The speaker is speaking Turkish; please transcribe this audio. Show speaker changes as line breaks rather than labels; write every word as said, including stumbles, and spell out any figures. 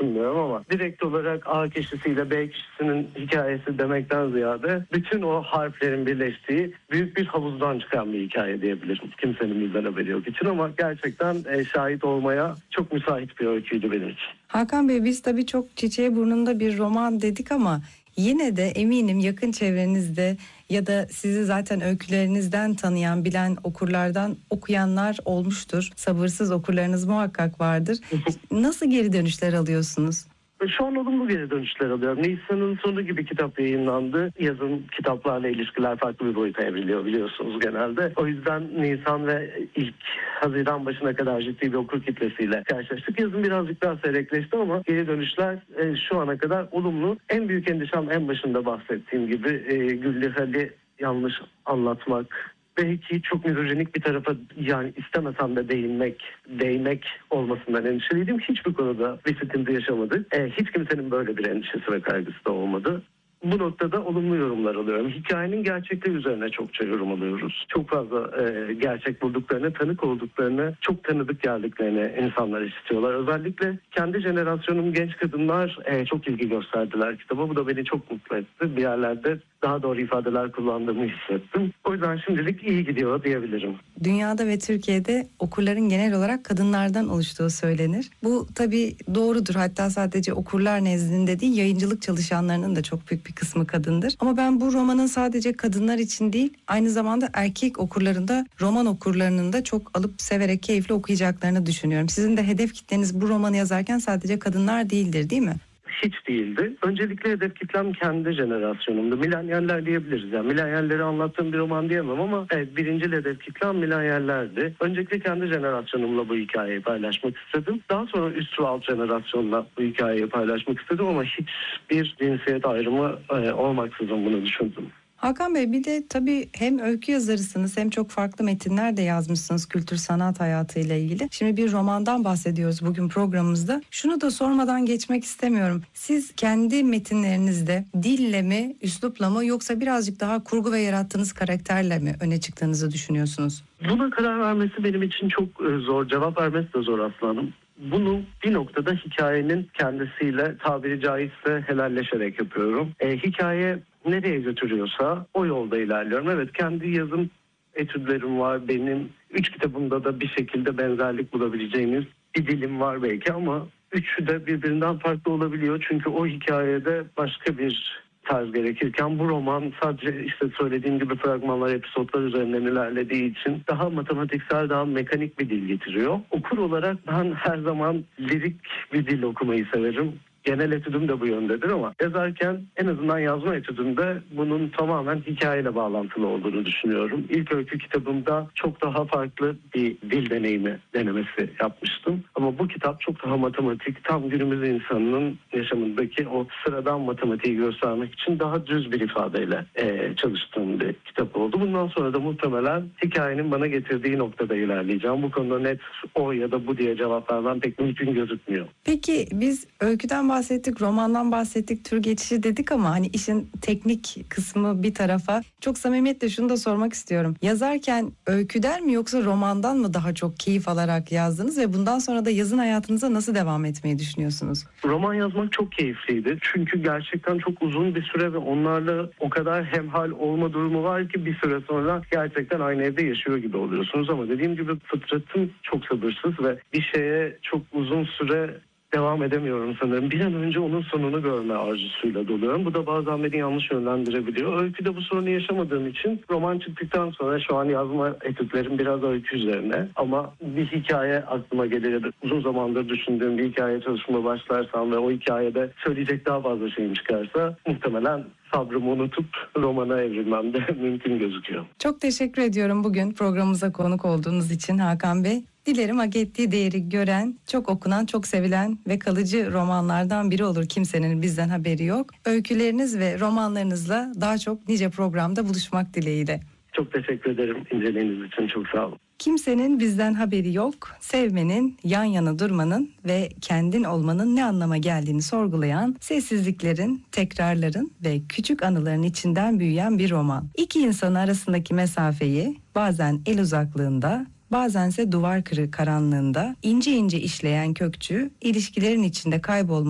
düşünmüyorum ama direkt olarak A kişisiyle B kişisinin hikayesi demekten ziyade bütün o harflerin birleştiği büyük bir havuzdan çıkan bir hikaye diyebilirim. Kimsenin bizden haberi yok için ama gerçekten e, şahit olmaya çok müsait bir öyküydü benim için.
Hakan Bey, biz tabii çok çiçeği burnunda bir roman dedik ama yine de eminim yakın çevrenizde ya da sizi zaten öykülerinizden tanıyan, bilen okurlardan okuyanlar olmuştur. Sabırsız okurlarınız muhakkak vardır. Nasıl geri dönüşler alıyorsunuz?
Şu an olumlu geri dönüşler alıyorum. Nisan'ın sonu gibi kitap yayınlandı. Yazın kitaplarla ilişkiler farklı bir boyuta evriliyor biliyorsunuz genelde. O yüzden Nisan ve ilk Haziran başına kadar ciddi bir okur kitlesiyle karşılaştık. Yazın birazcık daha seyrekleşti ama geri dönüşler e, şu ana kadar olumlu. En büyük endişem en başında bahsettiğim gibi e, Güllü Hal'i yanlış anlatmak. Belki çok mizojenik bir tarafa yani istemesem de değinmek, değinmek olmasından endişeliydim. Hiçbir konuda bir sıkıntı yaşamadık. E, hiç kimsenin böyle bir endişesi ve kaygısı da olmadı. Bu noktada olumlu yorumlar alıyorum. Hikayenin gerçekliği üzerine çokça yorum alıyoruz. Çok fazla e, gerçek bulduklarını, tanık olduklarını, çok tanıdık geldiklerini insanlar istiyorlar. Özellikle kendi jenerasyonum genç kadınlar e, çok ilgi gösterdiler kitaba. Bu da beni çok mutlu etti. Bir yerlerde daha doğru ifadeler kullandığımı hissettim. O yüzden şimdilik iyi gidiyor diyebilirim.
Dünyada ve Türkiye'de okurların genel olarak kadınlardan oluştuğu söylenir. Bu tabii doğrudur. Hatta sadece okurlar nezdinde değil, yayıncılık çalışanlarının da çok büyük bir kısmı kadındır. Ama ben bu romanın sadece kadınlar için değil, aynı zamanda erkek okurların da, roman okurlarının da çok alıp severek keyifle okuyacaklarını düşünüyorum. Sizin de hedef kitleniz bu romanı yazarken sadece kadınlar değildir, değil mi?
Hiç değildi. Öncelikle hedef kitlem kendi jenerasyonumdu. Milenyaller diyebiliriz. Yani milenyalleri anlattığım bir roman diyemem ama evet, birinci hedef kitlem milenyallerdi. Öncelikle kendi jenerasyonumla bu hikayeyi paylaşmak istedim. Daha sonra üst ve alt jenerasyonla bu hikayeyi paylaşmak istedim ama hiçbir cinsiyet ayrımı e, olmaksızın bunu düşündüm.
Hakan Bey, bir de tabii hem öykü yazarısınız hem çok farklı metinler de yazmışsınız kültür sanat hayatıyla ilgili. Şimdi bir romandan bahsediyoruz bugün programımızda. Şunu da sormadan geçmek istemiyorum. Siz kendi metinlerinizde dille mi, üslupla mı yoksa birazcık daha kurgu ve yarattığınız karakterle mi öne çıktığınızı düşünüyorsunuz?
Buna karar vermesi benim için çok zor. Cevap vermesi de zor aslanım. Bunu bir noktada hikayenin kendisiyle tabiri caizse helalleşerek yapıyorum. E, hikaye nereye götürüyorsa o yolda ilerliyorum. Evet, kendi yazım etüdlerim var benim. Üç kitabımda da bir şekilde benzerlik bulabileceğiniz bir dilim var belki ama üçü de birbirinden farklı olabiliyor. Çünkü o hikayede başka bir tarz gerekirken bu roman sadece işte söylediğim gibi fragmanlar, episodlar üzerinden ilerlediği için daha matematiksel, daha mekanik bir dil getiriyor. Okur olarak ben her zaman lirik bir dil okumayı severim. Genel etüdüm de bu yöndedir ama yazarken en azından yazma etüdümde bunun tamamen hikayeyle bağlantılı olduğunu düşünüyorum. İlk öykü kitabımda çok daha farklı bir dil deneyimi denemesi yapmıştım. Ama bu kitap çok daha matematik, tam günümüz insanının yaşamındaki o sıradan matematiği göstermek için daha düz bir ifadeyle e, çalıştığım bir kitap oldu. Bundan sonra da muhtemelen hikayenin bana getirdiği noktada ilerleyeceğim. Bu konuda net o ya da bu diye cevap vermem pek mümkün gözükmüyor.
Peki biz öyküden bahsettik, romandan bahsettik, tür geçişi dedik ama hani işin teknik kısmı bir tarafa, çok samimiyetle şunu da sormak istiyorum. Yazarken öyküden mi yoksa romandan mı daha çok keyif alarak yazdınız ve bundan sonra da yazın hayatınıza nasıl devam etmeyi düşünüyorsunuz?
Roman yazmak çok keyifliydi. Çünkü gerçekten çok uzun bir süre ve onlarla o kadar hemhal olma durumu var ki bir süre sonra gerçekten aynı evde yaşıyor gibi oluyorsunuz. Ama dediğim gibi fıtratım çok sabırsız ve bir şeye çok uzun süre devam edemiyorum sanırım. Bir an önce onun sonunu görme arzusuyla doluyorum. Bu da bazen beni yanlış yönlendirebiliyor. Öyküde bu sorunu yaşamadığım için roman çıktıktan sonra şu an yazma etütlerim biraz öykü üzerine. Ama bir hikaye aklıma gelir ya da uzun zamandır düşündüğüm bir hikaye çalışmaya başlarsam ve o hikayede söyleyecek daha fazla şeyim çıkarsa muhtemelen sabrımı unutup romana evrilmem de mümkün gözüküyor.
Çok teşekkür ediyorum bugün programımıza konuk olduğunuz için Hakan Bey. Dilerim hak ettiği değeri gören, çok okunan, çok sevilen ve kalıcı romanlardan biri olur. Kimsenin bizden haberi yok. Öyküleriniz ve romanlarınızla daha çok nice programda buluşmak dileğiyle.
Çok teşekkür ederim inceliğiniz için. Çok sağ olun.
Kimsenin bizden haberi yok. Sevmenin, yan yana durmanın ve kendin olmanın ne anlama geldiğini sorgulayan, sessizliklerin, tekrarların ve küçük anıların içinden büyüyen bir roman. İki insan arasındaki mesafeyi bazen el uzaklığında, bazense duvar kırığı karanlığında ince ince işleyen Kökçü, ilişkilerin içinde kaybolma